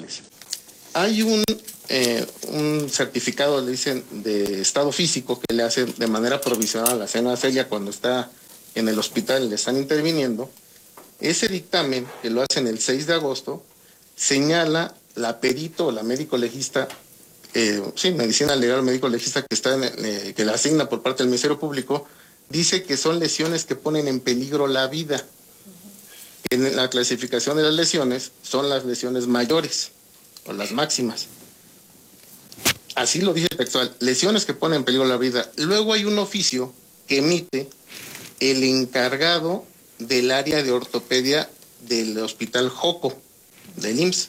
culpables. Hay un certificado, le dicen, de estado físico que le hacen de manera provisional a la señora Celia cuando está en el hospital y le están interviniendo. Ese dictamen, que lo hacen el 6 de agosto, señala la perito o la médico legista, medicina legal médico legista que está que la asigna por parte del Ministerio Público, dice que son lesiones que ponen en peligro la vida. En la clasificación de las lesiones son las lesiones mayores o las máximas. Así lo dice textual, lesiones que ponen en peligro la vida. Luego hay un oficio que emite el encargado del área de ortopedia del Hospital Joco, del IMSS.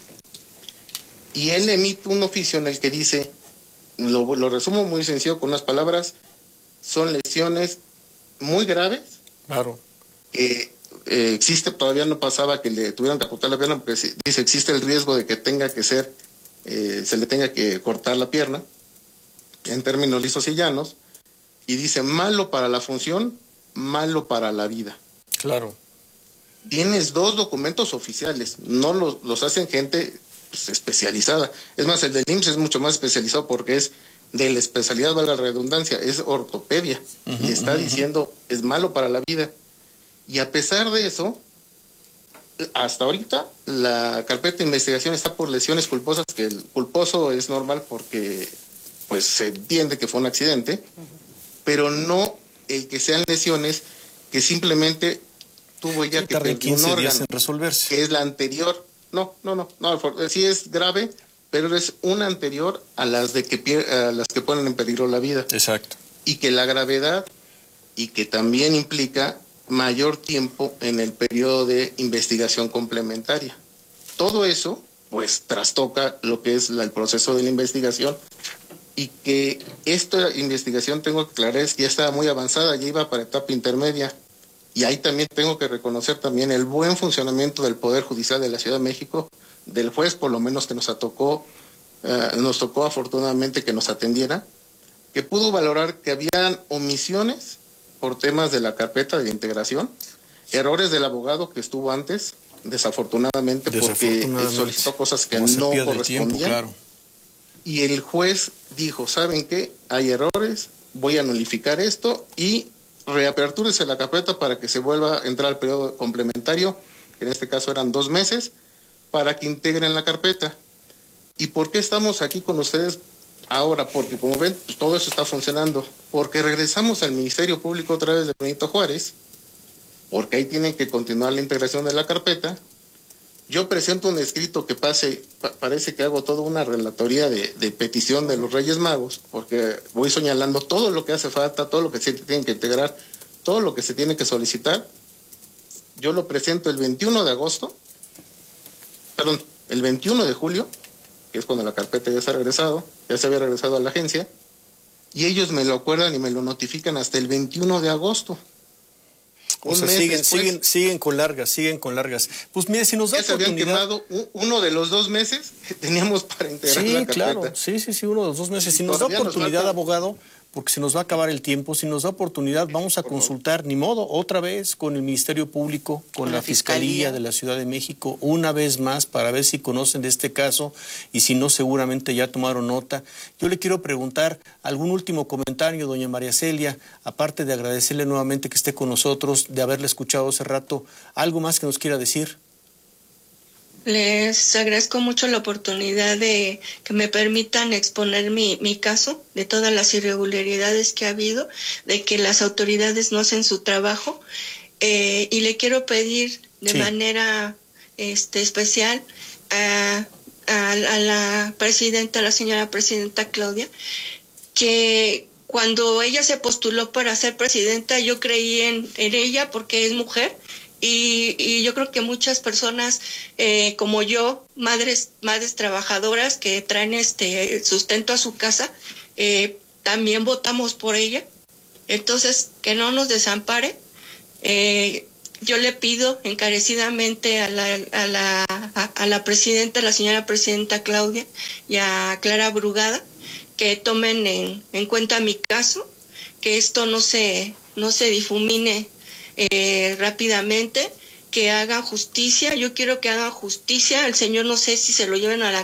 Y él emite un oficio en el que dice, lo resumo muy sencillo con unas palabras, son lesiones muy graves. Claro. Existe, todavía no pasaba que le tuvieran que amputar la pierna, porque dice, existe el riesgo de que tenga que ser, se le tenga que cortar la pierna, en términos lisos y llanos, y dice, malo para la función, malo para la vida. Claro. Tienes 2 documentos oficiales, no los hacen gente pues, especializada. Es más, el del IMSS es mucho más especializado porque es de la especialidad, valga la redundancia, es ortopedia. Y está diciendo, es malo para la vida. Y a pesar de eso, hasta ahorita la carpeta de investigación está por lesiones culposas, que el culposo es normal porque pues se entiende que fue un accidente, pero no el que sean lesiones que simplemente tuvo ya que perder 15 un órgano, días en resolverse. que es la anterior. No, sí es grave, pero es una anterior a las a las que ponen en peligro la vida. Exacto. Y que la gravedad y que también implica mayor tiempo en el periodo de investigación complementaria. Todo eso, pues, trastoca lo que es el proceso de la investigación, y que esta investigación, tengo que aclarar, es que ya estaba muy avanzada, ya iba para etapa intermedia, y ahí también tengo que reconocer también el buen funcionamiento del Poder Judicial de la Ciudad de México, del juez, por lo menos que nos tocó afortunadamente que nos atendiera, que pudo valorar que habían omisiones por temas de la carpeta de integración, errores del abogado que estuvo antes, desafortunadamente porque solicitó cosas que no correspondían. Tiempo, claro. Y el juez dijo, ¿saben qué? Hay errores, voy a nulificar esto y reapertúrese la carpeta para que se vuelva a entrar al periodo complementario, que en este caso eran 2 meses, para que integren la carpeta. ¿Y por qué estamos aquí con ustedes ahora? Porque como ven, pues, todo eso está funcionando. Porque regresamos al Ministerio Público otra vez de Benito Juárez, porque ahí tienen que continuar la integración de la carpeta. Yo presento un escrito que parece que hago toda una relatoría de petición de los Reyes Magos, porque voy señalando todo lo que hace falta, todo lo que se tiene que integrar, todo lo que se tiene que solicitar. Yo lo presento el 21 de julio, que es cuando la carpeta ya se había regresado a la agencia, y ellos me lo acuerdan y me lo notifican hasta el 21 de agosto. O sea, siguen con largas. Pues mire, si nos da oportunidad... Ya se habían quemado uno de los 2 meses que teníamos para integrar la carpeta. Claro, sí, uno de los 2 meses. Si nos da oportunidad, abogado, porque se nos va a acabar el tiempo, si nos da oportunidad, vamos a consultar, ni modo, otra vez con el Ministerio Público, con la Fiscalía de la Ciudad de México, una vez más, para ver si conocen de este caso, y si no, seguramente ya tomaron nota. Yo le quiero preguntar algún último comentario, doña María Celia, aparte de agradecerle nuevamente que esté con nosotros, de haberle escuchado hace rato, ¿algo más que nos quiera decir? Les agradezco mucho la oportunidad de que me permitan exponer mi caso, de todas las irregularidades que ha habido, de que las autoridades no hacen su trabajo, y le quiero pedir de manera especial a la presidenta, la señora presidenta Claudia, que cuando ella se postuló para ser presidenta, yo creí en ella porque es mujer. Y yo creo que muchas personas como yo, madres trabajadoras que traen sustento a su casa, también votamos por ella. Entonces, que no nos desampare. Yo le pido encarecidamente a la presidenta, la señora presidenta Claudia, y a Clara Brugada, que tomen en cuenta mi caso, que esto no se difumine rápidamente, que hagan justicia. Yo quiero que hagan justicia. El señor no sé si se lo lleven a la